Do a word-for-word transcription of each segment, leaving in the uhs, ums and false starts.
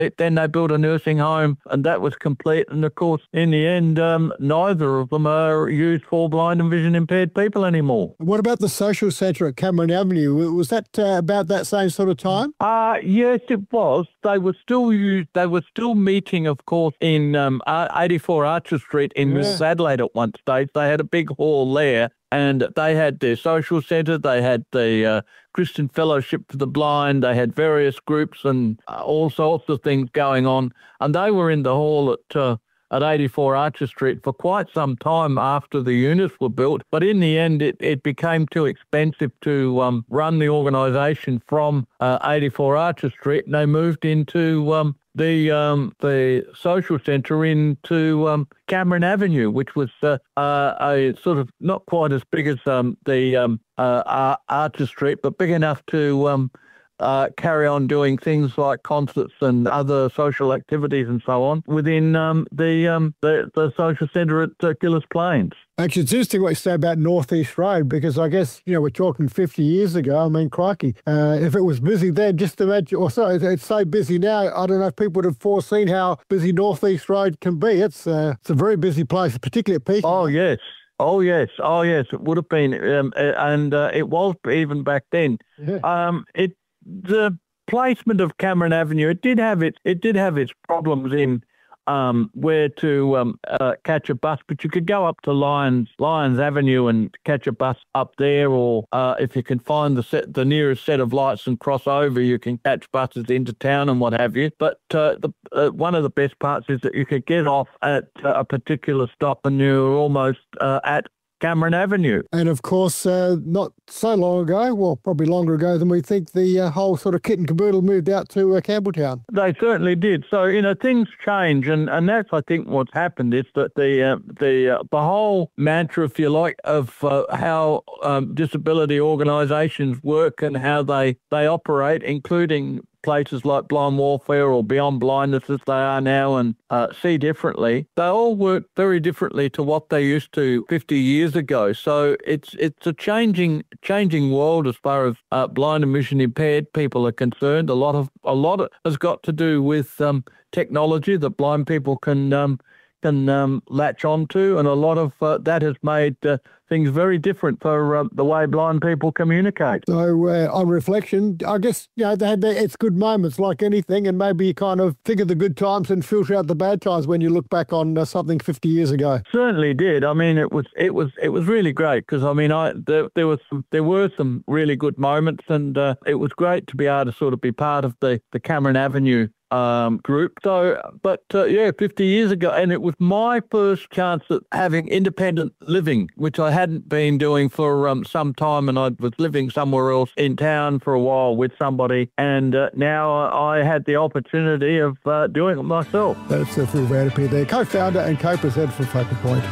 It, then they built a nursing home, and that was complete. And of course, in the end, um, neither of them are used for blind and vision impaired people anymore. What about the social centre at Cameron Avenue? Was that uh, about that same sort of time? Uh, yes, it was. They were still used, they were still meeting, of course, in um, eighty-four Archer Street in yeah. West Adelaide at one stage. They had a big hall there, and they had their social centre. They had the uh, Christian Fellowship for the Blind. They had various groups and uh, all sorts of things going on. And they were in the hall at uh, at eighty-four Archer Street for quite some time after the units were built. But in the end, it, it became too expensive to um, run the organisation from uh, eighty-four Archer Street, and they moved into um, the um, the social centre into um, Cameron Avenue, which was uh, uh, a sort of not quite as big as um, the um, uh, Archer Street, but big enough to um, uh, carry on doing things like concerts and other social activities and so on within um, the, um, the the social centre at uh, Gilles Plains. Actually, it's interesting what you say about North East Road, because I guess, you know, we're talking fifty years ago. I mean, crikey, uh, if it was busy then, just imagine, or so it's so busy now, I don't know if people would have foreseen how busy North East Road can be. It's, uh, it's a very busy place, particularly at peak. Oh, yes. Oh, yes. Oh, yes. It would have been. Um, and uh, it was even back then. Yeah. Um, it the placement of Cameron Avenue, it did have its, it did have its problems in Um, where to um, uh, catch a bus, but you could go up to Lyons Lyons Avenue and catch a bus up there, or uh, if you can find the set, the nearest set of lights and cross over, you can catch buses into town and what have you. But uh, the uh, one of the best parts is that you could get off at uh, a particular stop and you're almost uh, at Cameron Avenue. And of course, uh, not so long ago, well, probably longer ago than we think, the uh, whole sort of kit and caboodle moved out to uh, Campbelltown. They certainly did. So, you know, things change, and, and that's, I think, what's happened is that the uh, the uh, the whole mantra, if you like, of uh, how um, disability organisations work and how they, they operate, including places like Blind Warfare or Beyond Blindness as they are now, and uh, See Differently, they all work very differently to what they used to fifty years ago. So it's it's a changing changing world as far as uh, blind and vision impaired people are concerned. A lot of a lot of, has got to do with um, technology that blind people can um, can um, latch onto, and a lot of uh, that has made uh, things very different for uh, the way blind people communicate. So uh, on reflection, I guess, you know, they had their, it's good moments like anything, and maybe you kind of think of the good times and filter out the bad times when you look back on uh, something fifty years ago. Certainly did. I mean, it was it was it was really great, because I mean, I there, there was some, there were some really good moments, and uh, it was great to be able to sort of be part of the the Cameron Avenue Um, group. So, but uh, yeah, fifty years ago, and it was my first chance at having independent living, which I hadn't been doing for um, some time, and I was living somewhere else in town for a while with somebody, and uh, now I had the opportunity of uh, doing it myself. That's uh, Phil Vanderpeer there, co-founder and co-presenter for Focal Point.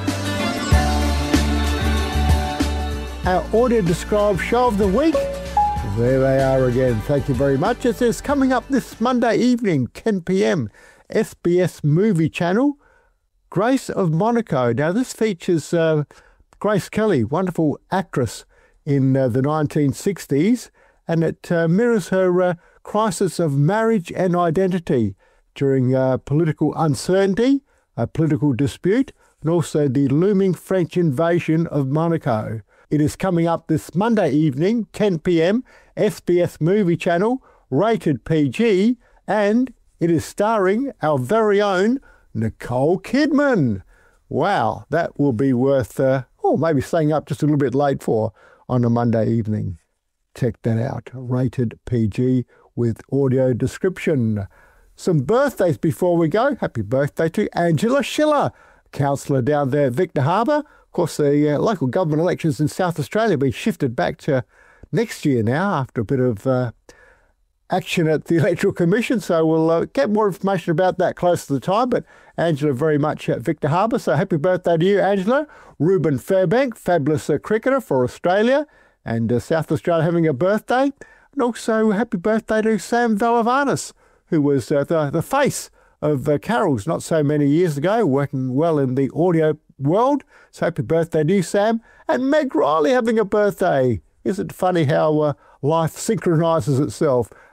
Our audio described show of the week. There they are again. Thank you very much. It is coming up this Monday evening, ten p m, S B S Movie Channel, Grace of Monaco. Now, this features uh, Grace Kelly, wonderful actress in uh, the nineteen sixties, and it uh, mirrors her uh, crisis of marriage and identity during uh, political uncertainty, a political dispute, and also the looming French invasion of Monaco. It is coming up this Monday evening, ten p m, S B S Movie Channel, rated P G, and it is starring our very own Nicole Kidman. Wow, that will be worth, uh, oh, maybe staying up just a little bit late for on a Monday evening. Check that out, rated P G with audio description. Some birthdays before we go. Happy birthday to Angela Schiller, councillor down there at Victor Harbour. Of course, the uh, local government elections in South Australia will be shifted back to next year now after a bit of uh, action at the Electoral Commission. So we'll uh, get more information about that close to the time. But Angela very much at Victor Harbour. So happy birthday to you, Angela. Ruben Fairbank, fabulous uh, cricketer for Australia and uh, South Australia having a birthday. And also happy birthday to Sam Valavanis, who was uh, the, the face of uh, Carols not so many years ago, working well in the audio world. So happy birthday to you, Sam. And Meg Riley having a birthday. Isn't it funny how uh, life synchronises itself?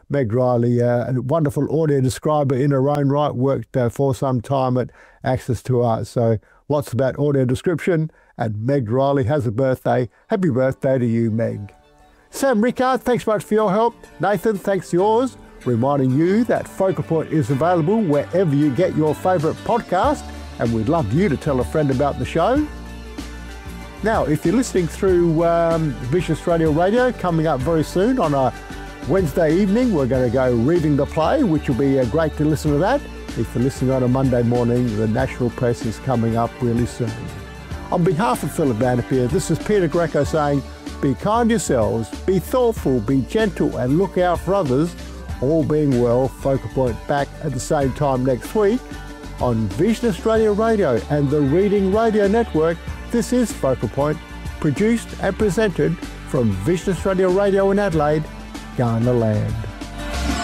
Meg Riley, uh, a wonderful audio describer in her own right, worked uh, for some time at Access to Art. So lots about audio description. And Meg Riley has a birthday. Happy birthday to you, Meg. Sam Rickard, thanks much for your help. Nathan, thanks yours. Reminding you that Focal Point is available wherever you get your favourite podcast, and we'd love you to tell a friend about the show. Now, if you're listening through um, Vision Australia Radio, coming up very soon on a Wednesday evening, we're going to go reading the play, which will be uh, great to listen to that. If you're listening on a Monday morning, the National Press is coming up really soon. On behalf of Philip Vanderpeer, this is Peter Greco saying, be kind yourselves, be thoughtful, be gentle, and look out for others. All being well, Focal Point back at the same time next week on Vision Australia Radio and the Reading Radio Network. This is Focal Point, produced and presented from Vision Australia Radio in Adelaide, Ghana land.